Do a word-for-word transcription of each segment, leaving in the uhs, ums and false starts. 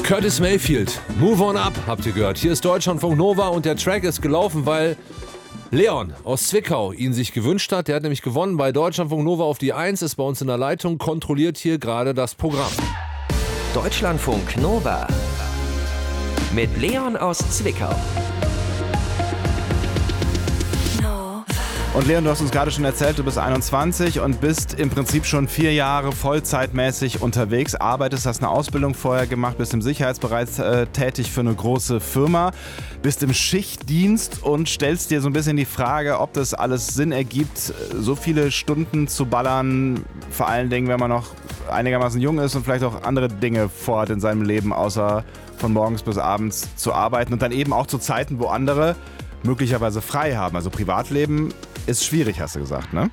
Curtis Mayfield, Move on Up, habt ihr gehört. Hier ist Deutschlandfunk Nova und der Track ist gelaufen, weil Leon aus Zwickau ihn sich gewünscht hat. Der hat nämlich gewonnen bei Deutschlandfunk Nova auf die eins, ist bei uns in der Leitung, kontrolliert hier gerade das Programm. Deutschlandfunk Nova mit Leon aus Zwickau. Und Leon, du hast uns gerade schon erzählt, du bist einundzwanzig und bist im Prinzip schon vier Jahre vollzeitmäßig unterwegs, arbeitest, hast eine Ausbildung vorher gemacht, bist im Sicherheitsbereich äh, tätig für eine große Firma, bist im Schichtdienst und stellst dir so ein bisschen die Frage, ob das alles Sinn ergibt, so viele Stunden zu ballern, vor allen Dingen, wenn man noch einigermaßen jung ist und vielleicht auch andere Dinge vorhat in seinem Leben, außer von morgens bis abends zu arbeiten und dann eben auch zu Zeiten, wo andere möglicherweise frei haben. Also Privatleben ist schwierig, hast du gesagt, ne?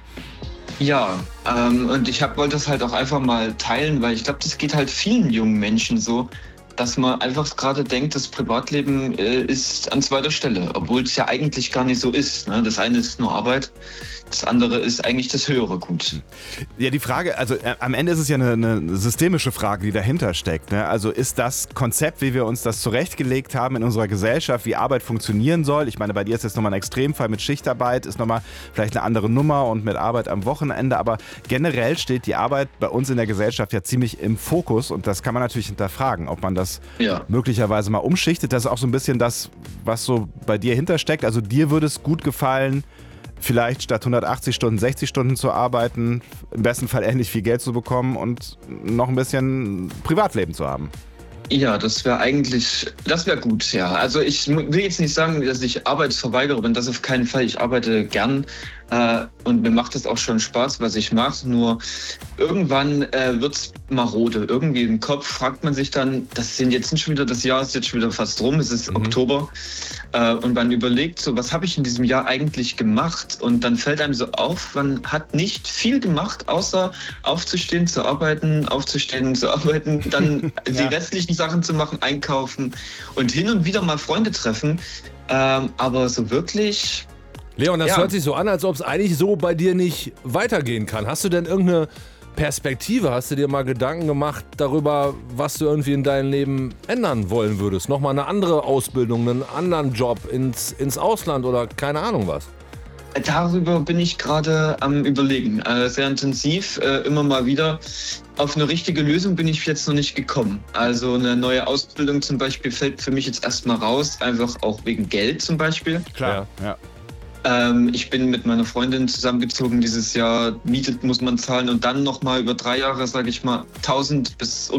Ja, ähm, und ich hab, wollte das halt auch einfach mal teilen, weil ich glaube, das geht halt vielen jungen Menschen so, dass man einfach gerade denkt, das Privatleben äh, ist an zweiter Stelle, obwohl es ja eigentlich gar nicht so ist. Ne? Das eine ist nur Arbeit, das andere ist eigentlich das höhere Gut. Ja, die Frage, also äh, am Ende ist es ja eine, eine systemische Frage, die dahinter steckt. Ne? Also ist das Konzept, wie wir uns das zurechtgelegt haben in unserer Gesellschaft, wie Arbeit funktionieren soll? Ich meine, bei dir ist jetzt nochmal ein Extremfall mit Schichtarbeit, ist nochmal vielleicht eine andere Nummer und mit Arbeit am Wochenende, aber generell steht die Arbeit bei uns in der Gesellschaft ja ziemlich im Fokus und das kann man natürlich hinterfragen, ob man das Ja. möglicherweise mal umschichtet. Das ist auch so ein bisschen das, was so bei dir hintersteckt. Also dir würde es gut gefallen, vielleicht statt hundertachtzig Stunden, sechzig Stunden zu arbeiten, im besten Fall ähnlich viel Geld zu bekommen und noch ein bisschen Privatleben zu haben. Ja, das wäre eigentlich, das wäre gut, ja. Also ich will jetzt nicht sagen, dass ich Arbeitsverweigerer bin, das auf keinen Fall. Ich arbeite gern äh, und mir macht es auch schon Spaß, was ich mache. Nur irgendwann äh, wird's marode. Irgendwie im Kopf fragt man sich dann, das sind jetzt schon wieder, das Jahr ist jetzt schon wieder fast rum, es ist mhm. Oktober. Äh, und man überlegt so, was habe ich in diesem Jahr eigentlich gemacht? Und dann fällt einem so auf, man hat nicht viel gemacht, außer aufzustehen, zu arbeiten, aufzustehen, zu arbeiten, dann ja. die restlichen Sachen zu machen, einkaufen und hin und wieder mal Freunde treffen. Ähm, aber so wirklich... Leon, das ja. hört sich so an, als ob es eigentlich so bei dir nicht weitergehen kann. Hast du denn irgendeine Perspektive? Hast du dir mal Gedanken gemacht darüber, was du irgendwie in deinem Leben ändern wollen würdest? Nochmal eine andere Ausbildung, einen anderen Job ins, ins Ausland oder keine Ahnung was? Darüber bin ich gerade am Überlegen, äh, sehr intensiv, äh, immer mal wieder. Auf eine richtige Lösung bin ich jetzt noch nicht gekommen. Also eine neue Ausbildung zum Beispiel fällt für mich jetzt erstmal raus, einfach auch wegen Geld zum Beispiel. Klar, ja. ja. Ähm, ich bin mit meiner Freundin zusammengezogen dieses Jahr, Miete muss man zahlen und dann nochmal über drei Jahre, sage ich mal, tausend bis